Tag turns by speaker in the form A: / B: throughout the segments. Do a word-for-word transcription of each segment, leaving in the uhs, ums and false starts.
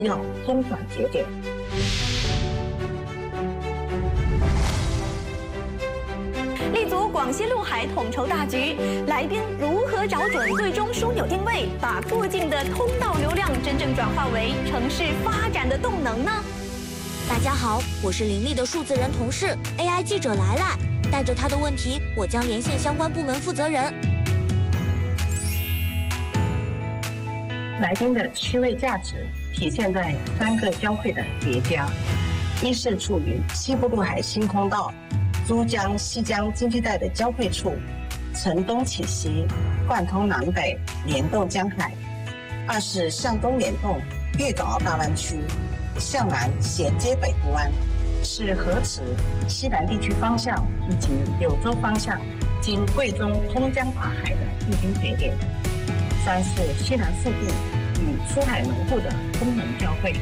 A: 要中转节点。
B: 立足广西陆海统筹大局，来宾如何找准贵中枢纽定位，把附近的通道流量真正转化为城市发展的动能呢？
C: 大家好，我是林立的数字人同事 A I 记者来来，带着他的问题，我将连线相关部门负责人。
A: 来宾的区位价值体现在三个交汇的叠加：一是处于西部陆海新通道珠江西江经济带的交汇处，承东启西，贯通南北，联动江海；二是向东联动粤港澳大湾区，向南衔接北部湾，是河池西南地区方向以及柳州方向经贵中通江大海的必经节点；三是西南腹地与出海门户的功能交汇。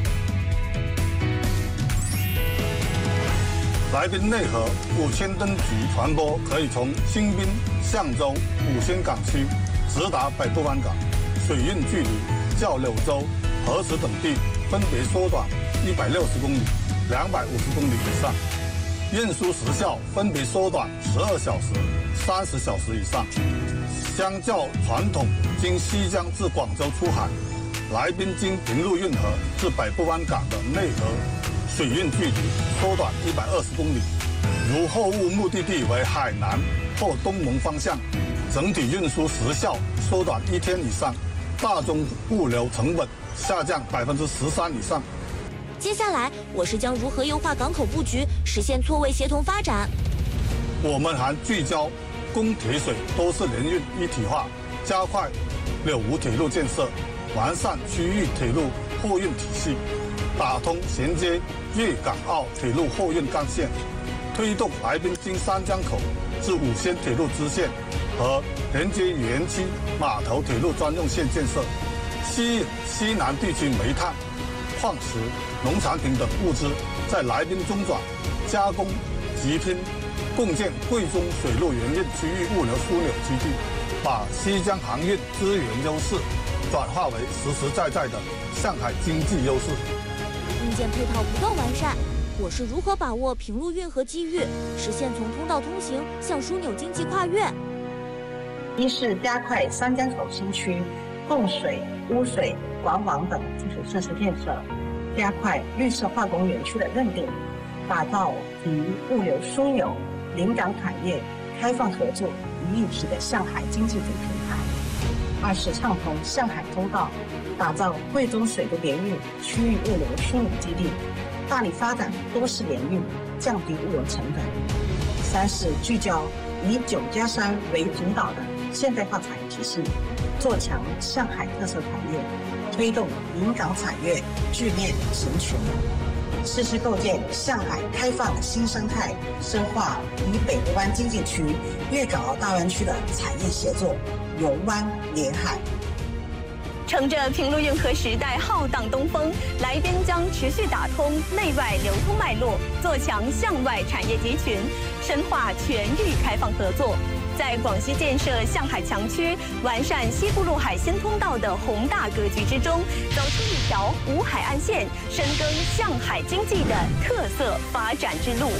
D: 来宾内河五千吨级船舶可以从新滨、象州、五仙港区直达北部湾港，水运距离较柳州、河池等地分别缩短一百六十公里、两百五十公里以上，运输时效分别缩短十二小时、三十小时以上。相较传统经西江至广州出海，来宾经平陆运河至北部湾港的内河水运距离缩短一百二十公里，如货物目的地为海南或东盟方向，整体运输时效缩短一天以上，大宗物流成本下降百分之十三以上。
C: 接下来，我是将如何优化港口布局，实现错位协同发展。
D: 我们还聚焦供铁水都市联运一体化，加快柳吴铁路建设，完善区域铁路货运体系，打通衔接粤港澳铁路货运干线，推动来宾经三江口至五仙铁路支线和连接园区码头铁路专用线建设，吸引西南地区煤炭、矿石、农产品等物资在来宾中转、加工、集拼，共建贵中水陆联运区域物流枢纽基地，把西江航运资源优势转化为实实在在的上海经济优势。
C: 硬件配套不够完善，我是如何把握平陆运河机遇，实现从通道通行向枢纽经济跨越？
A: 一是加快三江口新区供水、污水、管网等基础设施建设，加快绿色化工园区的认定，打造集物流枢纽、临港产业开放合作于一体的上海经济主平台。二是畅通上海通道，打造贵中水陆联运区域物流枢纽基地，大力发展多式联运，降低物流成本。三是聚焦以九加三为主导的现代化产业体系，做强上海特色产业，推动临港产业聚链成群。实施构建上海开放新生态，深化与北部湾经济区、粤港澳大湾区的产业协作，融湾连海。
B: 乘着平陆运河时代浩荡东风，来宾将持续打通内外流通脉络，做强向外产业集群，深化全域开放合作。在广西建设向海强区、完善西部陆海新通道的宏大格局之中，走出一条无海岸线、深耕向海经济的特色发展之路。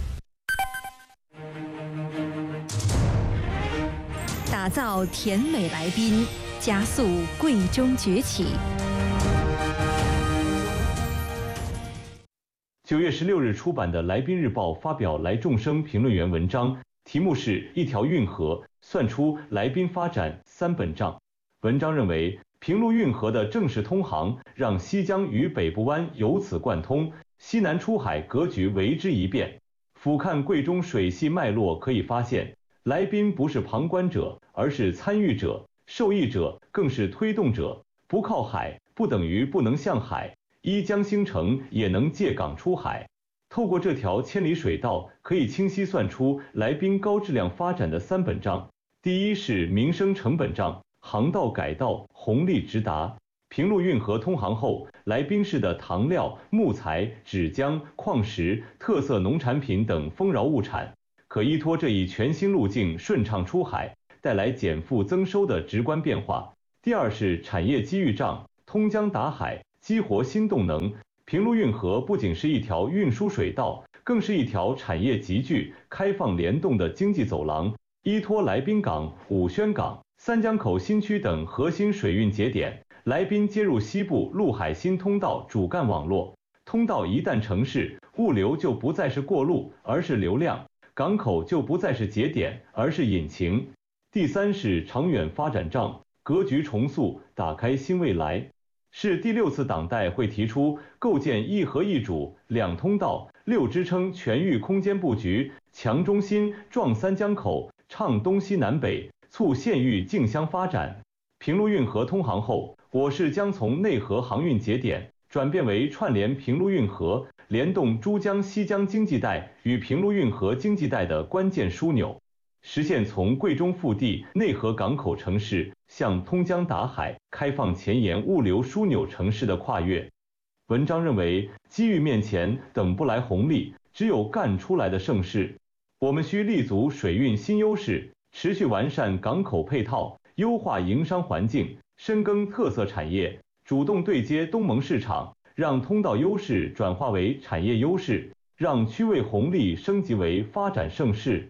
E: 打造甜美来宾，加速贵中崛起。
F: 九月十六日出版的《来宾日报》发表来众生评论员文章。题目是一条运河算出来宾发展三本账。文章认为，平陆运河的正式通航，让西江与北部湾由此贯通，西南出海格局为之一变。俯瞰贵中水系脉络，可以发现，来宾不是旁观者，而是参与者、受益者，更是推动者。不靠海，不等于不能向海；依江兴城，也能借港出海。透过这条千里水道，可以清晰算出来宾高质量发展的三本账。第一是民生成本账，航道改道，红利直达。平陆运河通航后，来宾市的糖料、木材、纸浆、矿石、特色农产品等丰饶物产，可依托这一全新路径顺畅出海，带来减负增收的直观变化。第二是产业机遇账，通江达海， 激活新动能。平陆运河不仅是一条运输水道，更是一条产业集聚、开放联动的经济走廊。依托来宾港、武宣港、三江口新区等核心水运节点，来宾接入西部陆海新通道主干网络。通道一旦成事，物流就不再是过路，而是流量；港口就不再是节点，而是引擎。第三是长远发展仗，格局重塑，打开新未来。是第六次党代会提出构建一核一主、两通道、六支撑全域空间布局，强中心、壮三江口，倡东西南北，促县域竞相发展。平陆运河通航后，我市将从内河航运节点转变为串联平陆运河、联动珠江西江经济带与平陆运河经济带的关键枢纽，实现从桂中腹地内河港口城市向通江达海、开放前沿物流枢纽城市的跨越。文章认为，机遇面前等不来红利，只有干出来的盛世。我们需立足水运新优势，持续完善港口配套，优化营商环境，深耕特色产业，主动对接东盟市场，让通道优势转化为产业优势，让区位红利升级为发展盛世。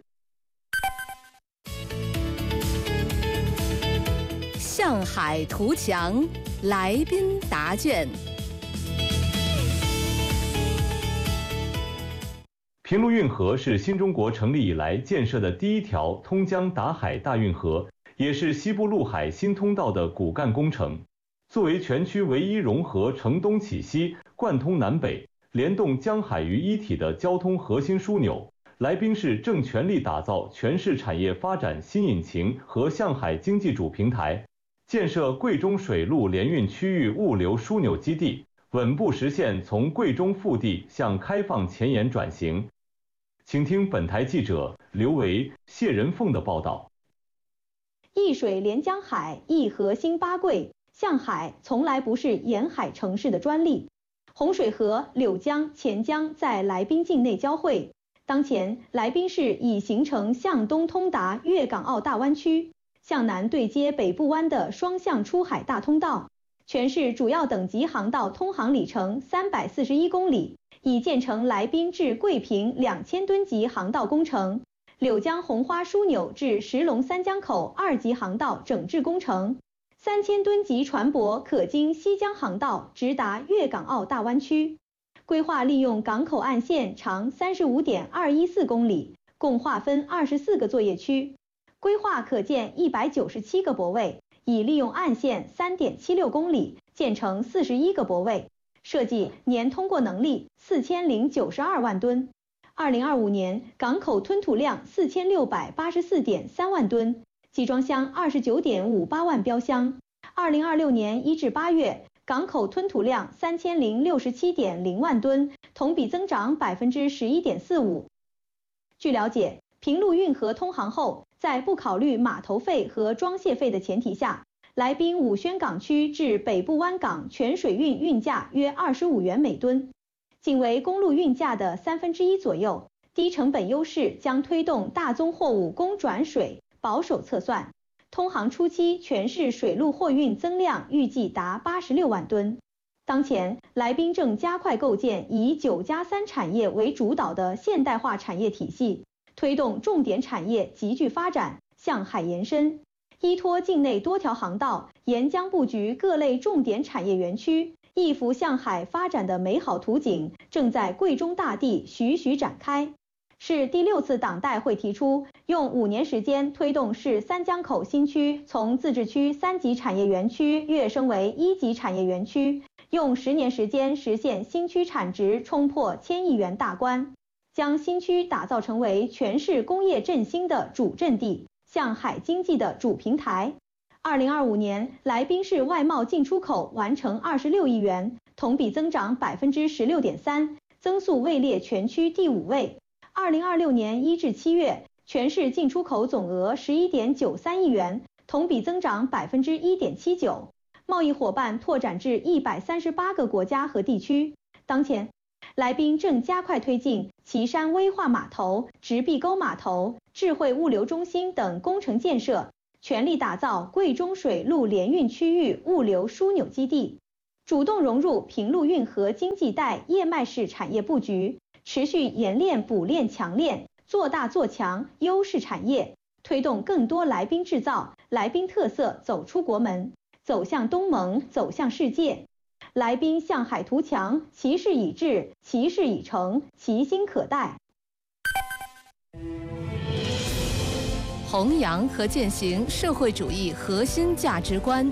G: 向海图强，来宾答卷。
F: 平陆运河是新中国成立以来建设的第一条通江达海大运河，也是西部陆海新通道的骨干工程。作为全区唯一融合城东起西、贯通南北、联动江海于一体的交通核心枢纽，来宾市正全力打造全市产业发展新引擎和向海经济主平台，建设桂中水陆联运区域物流枢纽基地，稳步实现从桂中腹地向开放前沿转型。请听本台记者刘维、谢仁凤的报道。
H: 一水连江海，一河兴八桂。向海从来不是沿海城市的专利。洪水河、柳江、钱江在来宾境内交汇。当前，来宾市已形成向东通达粤港澳大湾区，向南对接北部湾的双向出海大通道。全市主要等级航道通航里程三百四十一公里，已建成来宾至桂平两千吨级航道工程，柳江红花枢纽至石龙三江口二级航道整治工程。三千吨级船舶可经西江航道直达粤港澳大湾区，规划利用港口岸线长三十五点二一四公里，共划分二十四个作业区，规划可建一百九十七个泊位，已利用岸线三点七六公里，建成四十一个泊位，设计年通过能力四千零九十二万吨。二零二五年港口吞吐量四千六百八十四点三万吨。集装箱二十九点五八万标箱。二零二六年一至八月，港口吞吐量三千零六十七点零万吨，同比增长百分之十一点四五。据了解，平陆运河通航后，在不考虑码头费和装卸费的前提下，来宾武宣港区至北部湾港全水运运价约二十五元每吨，仅为公路运价的三分之一左右。低成本优势将推动大宗货物供转水。保守测算，通航初期全市水陆货运增量预计达八十六万吨。当前，来宾正加快构建以九加三产业为主导的现代化产业体系，推动重点产业集聚发展，向海延伸。依托境内多条航道，沿江布局各类重点产业园区，一幅向海发展的美好图景正在桂中大地徐徐展开。市第六次党代会提出，用五年时间推动市三江口新区从自治区三级产业园区跃升为一级产业园区，用十年时间实现新区产值冲破千亿元大关，将新区打造成为全市工业振兴的主阵地，向海经济的主平台。二零二五年，来宾市外贸进出口完成二十六亿元，同比增长百分之十六点三，增速位列全区第五位。二零二六年一至七月，全市进出口总额十一点九三亿元，同比增长百分之一点七九，贸易伙伴拓展至一百三十八个国家和地区。当前，来宾正加快推进旗山威化码头、直壁沟码头、智慧物流中心等工程建设，全力打造桂中水陆联运区域物流枢纽基地。 主动融入平陆运河经济带叶脉式产业布局，持续研炼补炼强炼，做大做强优势产业，推动更多来宾制造、来宾特色走出国门，走向东盟，走向世界。来宾向海图强，其事已至，其事已成，其心可待。
G: 弘扬和践行社会主义核心价值观。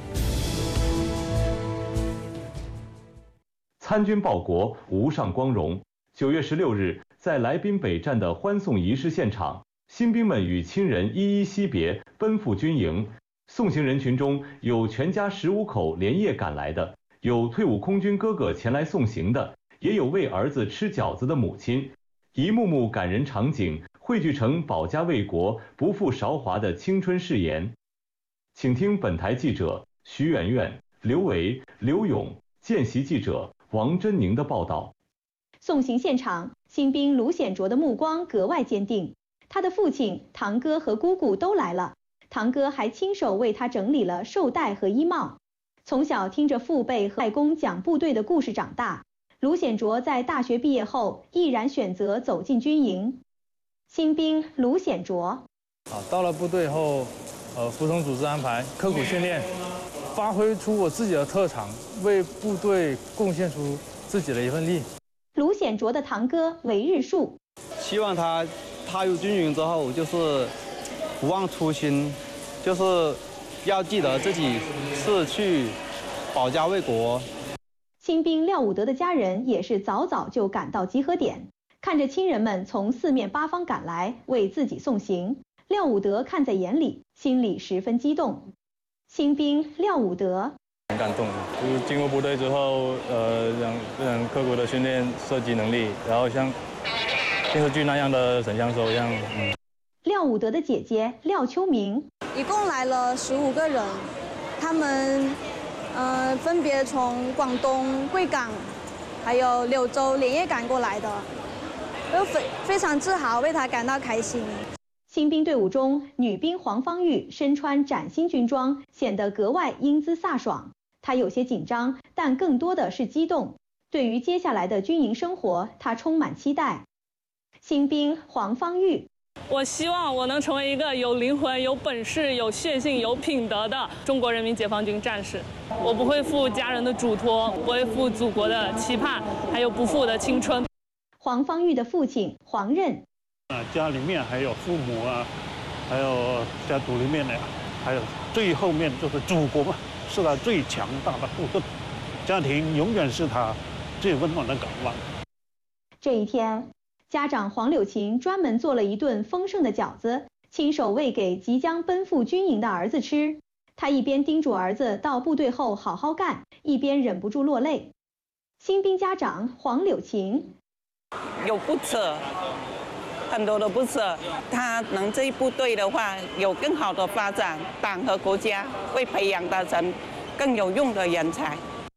F: 参军报国，无上光荣。九月十六日，在来宾北站的欢送仪式现场，新兵们与亲人一一惜别，奔赴军营。送行人群中有全家十五口连夜赶来的，有退伍空军哥哥前来送行的，也有为儿子吃饺子的母亲。一幕幕感人场景汇聚成保家卫国、不负韶华的青春誓言。请听本台记者徐媛媛、刘维、刘勇、见习记者王珍宁的报道。
H: 送行现场，新兵卢显卓的目光格外坚定。他的父亲、堂哥和姑姑都来了，堂哥还亲手为他整理了绶带和衣帽。从小听着父辈和外公讲部队的故事长大，卢显卓在大学毕业后毅然选择走进军营。新兵卢显卓，
I: 啊，到了部队后，呃，服从组织安排，刻苦训练，发挥出我自己的特长，为部队贡献出自己的一份力。
H: 卢显卓的堂哥韦日树，
J: 希望他踏入军营之后，就是不忘初心，就是要记得自己是去保家卫国。
H: 新兵廖武德的家人也是早早就赶到集合点，看着亲人们从四面八方赶来为自己送行，廖武德看在眼里，心里十分激动。新兵廖武德
I: 很感动，就是进入部队之后，呃，让让刻苦的训练射击能力，然后像电视剧那样的神枪手一样。嗯。
H: 廖武德的姐姐廖秋明，
K: 一共来了十五个人，他们呃分别从广东贵港，还有柳州连夜赶过来的，都非非常自豪，为他感到开心。
H: 新兵队伍中，女兵黄芳玉身穿崭新军装，显得格外英姿飒爽。她有些紧张，但更多的是激动。对于接下来的军营生活，她充满期待。新兵黄芳玉，
L: 我希望我能成为一个有灵魂、有本事、有血性、有品德的中国人民解放军战士。我不会负家人的嘱托，不会负祖国的期盼，还有不负的青春。
H: 黄芳玉的父亲黄任，
M: 啊，家里面还有父母啊，还有家族里面的，还有最后面就是祖国嘛，是他最强大的部分。家庭永远是他最温暖的港湾。
H: 这一天，家长黄柳琴专门做了一顿丰盛的饺子，亲手喂给即将奔赴军营的儿子吃。他一边叮嘱儿子到部队后好好干，一边忍不住落泪。新兵家长黄柳琴，
N: 有不舍，很多的不舍。他能进部队的话，有更好的发展，党和国家会培养他成更有用的人才。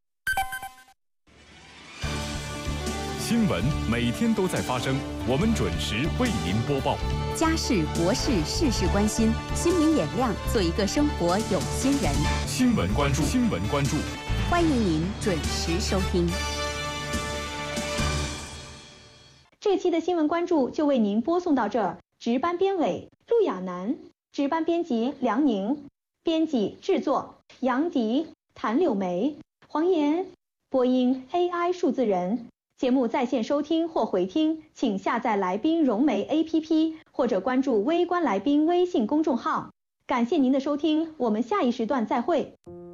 O: 新闻每天都在发生，我们准时为您播报。
P: 家事国事事事关心，心明眼亮，做一个生活有心人。
O: 新闻关注，新闻关注，
P: 欢迎您准时收听。
H: 这期的新闻关注就为您播送到这儿。值班编委陆亚楠，值班编辑梁宁，编辑制作杨迪、谭柳梅、黄岩，播音 A I 数字人。节目在线收听或回听，请下载来宾融媒 A P P 或者关注微观来宾微信公众号。感谢您的收听，我们下一时段再会。